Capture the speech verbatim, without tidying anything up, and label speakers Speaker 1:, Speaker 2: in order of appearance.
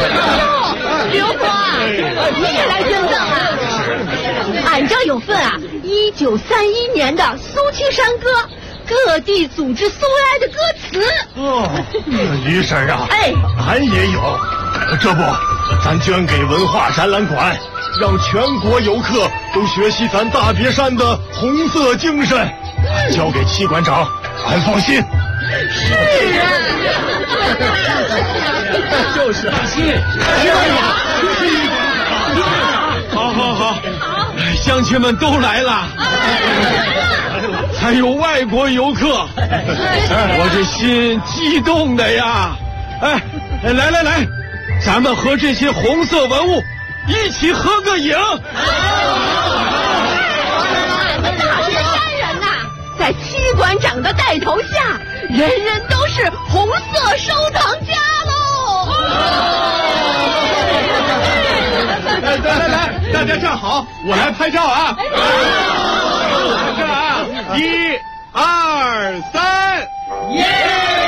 Speaker 1: 哟，刘伯，你也来捐赠啊？俺这有份啊，一九三一年的苏青山歌，各地组织苏维埃的歌词。
Speaker 2: 哦，于婶啊，
Speaker 1: 哎，
Speaker 2: 俺也有。这不，咱捐给文化展览馆，让全国游客都学习咱大别山的红色精神。交给戚馆长，俺放心。
Speaker 1: 是啊，
Speaker 3: 就是放心。
Speaker 4: 好好好，乡亲们都来了，还有外国游客，我这心激动的呀！哎，来来来，咱们和这些红色文物一起合个影。
Speaker 1: 俺们大别山人呐，在戚馆长的带头下，人人都是红色收藏家喽！
Speaker 4: 来来来，大家站好，我来拍照啊！这啊，一、二、三，耶！